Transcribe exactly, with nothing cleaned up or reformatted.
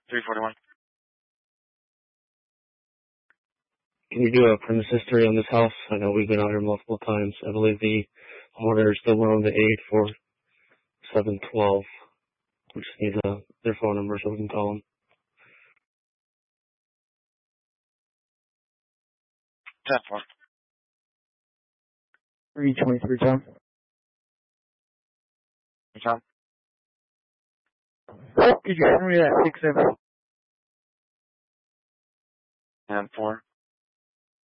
three forty-one. Can you do a premise history on this house? I know we've been out here multiple times. I believe the homeowner is still on the eight four seven twelve. We just need uh, their phone number so we can call them. ten four. three twenty-three, Tom. Hey, Tom? Could you send me that six seven? ten four.